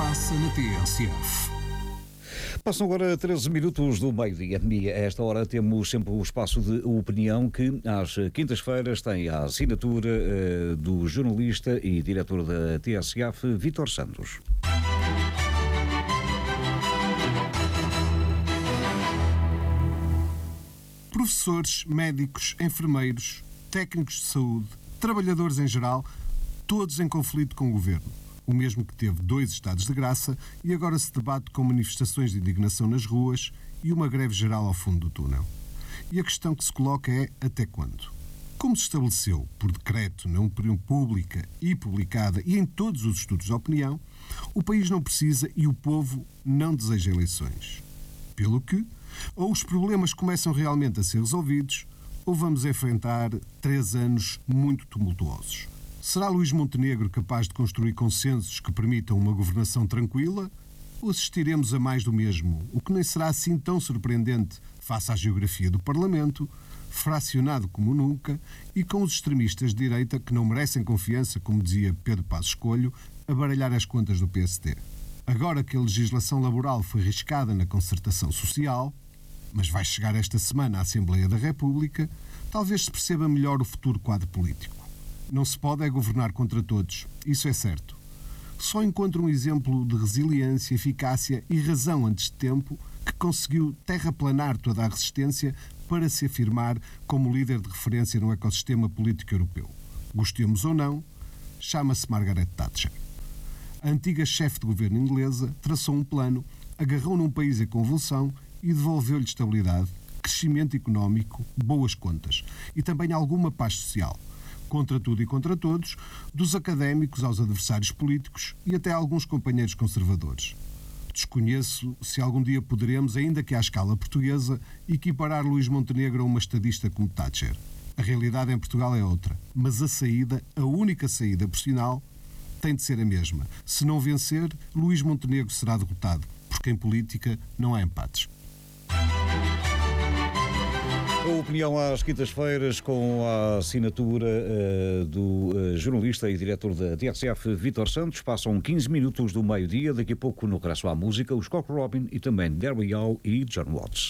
passa na TSF. Passam agora 13 minutos do meio-dia e a esta hora temos sempre o espaço de opinião que às quintas-feiras tem a assinatura do jornalista e diretor da TSF, Vítor Santos. Professores, médicos, enfermeiros, técnicos de saúde, trabalhadores em geral, todos em conflito com o governo. O mesmo que teve 2 estados de graça e agora se debate com manifestações de indignação nas ruas e uma greve geral ao fundo do túnel. E a questão que se coloca é até quando? Como se estabeleceu por decreto na opinião pública e publicada e em todos os estudos de opinião, o país não precisa e o povo não deseja eleições. Pelo que, ou os problemas começam realmente a ser resolvidos, ou vamos enfrentar 3 anos muito tumultuosos. Será Luís Montenegro capaz de construir consensos que permitam uma governação tranquila? Ou assistiremos a mais do mesmo, o que nem será assim tão surpreendente face à geografia do Parlamento, fracionado como nunca e com os extremistas de direita que não merecem confiança, como dizia Pedro Passos Coelho, a baralhar as contas do PSD. Agora que a legislação laboral foi riscada na concertação social, mas vai chegar esta semana à Assembleia da República, talvez se perceba melhor o futuro quadro político. Não se pode é governar contra todos, isso é certo. Só encontro um exemplo de resiliência, eficácia e razão antes de tempo que conseguiu terraplanar toda a resistência para se afirmar como líder de referência no ecossistema político europeu. Gostemos ou não, chama-se Margaret Thatcher. A antiga chefe de governo inglesa traçou um plano, agarrou num país em convulsão e devolveu-lhe estabilidade, crescimento económico, boas contas e também alguma paz social. Contra tudo e contra todos, dos académicos aos adversários políticos e até alguns companheiros conservadores. Desconheço se algum dia poderemos, ainda que à escala portuguesa, equiparar Luís Montenegro a uma estadista como Thatcher. A realidade em Portugal é outra, mas a saída, a única saída, por sinal, tem de ser a mesma. Se não vencer, Luís Montenegro será derrotado, porque em política não há empates. A opinião às quintas-feiras com a assinatura do jornalista e diretor da TSF, Vítor Santos. Passam 15 minutos do meio-dia. Daqui a pouco no regresso à música, os Cock Robin e também Derby Hall e John Watts.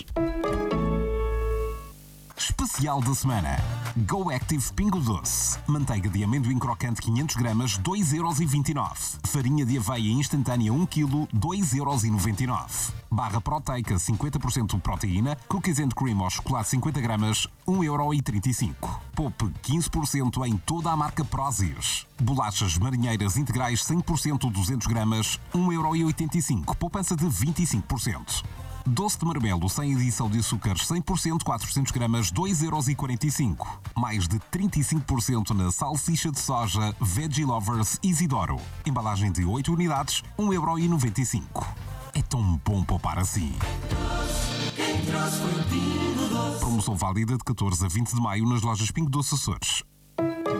Especial da semana. Go Active Pingo Doce. Manteiga de amendoim crocante 500 gramas, 2,29€. Farinha de aveia instantânea 1 kg, 2,99€. Barra proteica 50% proteína, cookies and cream ao chocolate 50 gramas, 1,35€. Poupe 15% em toda a marca Prozis. Bolachas marinheiras integrais 100% 200 gramas, 1,85€. Poupança de 25%. Doce de marmelo sem adição de açúcares 100%, 400 gramas, 2,45€. Mais de 35% na salsicha de soja Veggie Lovers Isidoro. Embalagem de 8 unidades, 1,95€. É tão bom poupar assim. Promoção válida de 14 a 20 de maio nas lojas Pingo Doce Açores.